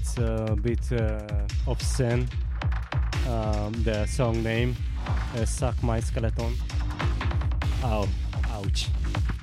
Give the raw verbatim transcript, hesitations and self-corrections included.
it's a bit uh, obscene. Um, the song name, uh, Suck My Skeleton. Oh, ouch.